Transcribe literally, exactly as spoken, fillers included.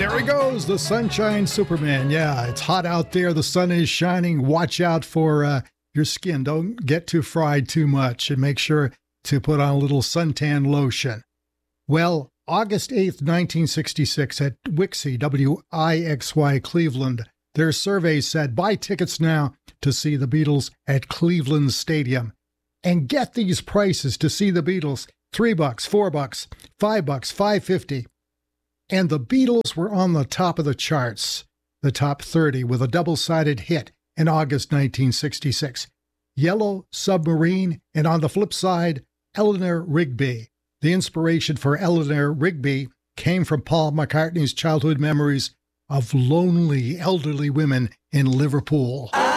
There he goes, the Sunshine Superman. Yeah, it's hot out there. The sun is shining. Watch out for uh, your skin. Don't get too fried too much, and make sure to put on a little suntan lotion. Well, August eighth, nineteen sixty-six, at Wixie, W I X Y, Cleveland, their survey said, buy tickets now to see the Beatles at Cleveland Stadium. And get these prices to see the Beatles. Three bucks, four bucks, five bucks, five fifty. And the Beatles were on the top of the charts, the top thirty, with a double-sided hit in August nineteen sixty-six. Yellow Submarine, and on the flip side, Eleanor Rigby. The inspiration for Eleanor Rigby came from Paul McCartney's childhood memories of lonely elderly women in Liverpool.